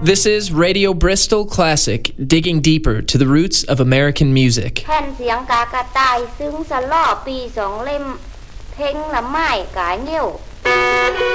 This is Radio Bristol Classic, digging deeper to the roots of American music. แผ่นเสียงกากระต่ายซึ่งสะล่อปี2เล่มเพลงละไม้กาเงี้ยว